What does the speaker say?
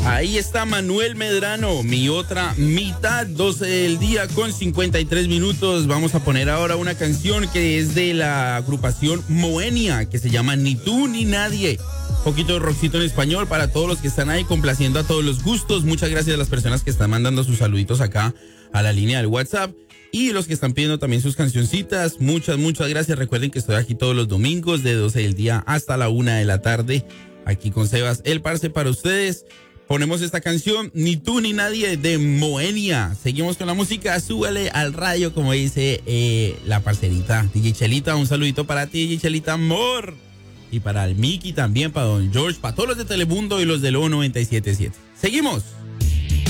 Ahí está Manuel Medrano, mi otra mitad, 12 del día con 53 minutos. Vamos a poner ahora una canción que es de la agrupación Moenia, que se llama Ni tú ni nadie. Un poquito de rockcito en español para todos los que están ahí, complaciendo a todos los gustos. Muchas gracias a las personas que están mandando sus saluditos acá a la línea del WhatsApp. Y los que están pidiendo también sus cancioncitas, muchas gracias. Recuerden que estoy aquí todos los domingos de 12 del día hasta la 1 de la tarde. Aquí con Sebas, el parce para ustedes. Ponemos esta canción, Ni tú ni nadie, de Moenia. Seguimos con la música, súbale al radio, como dice la parcerita DJ Chelita. Un saludito para ti, DJ Chelita, amor. Y para el Mickey también, para Don George, para todos los de Telemundo y los del O 97.7. Seguimos.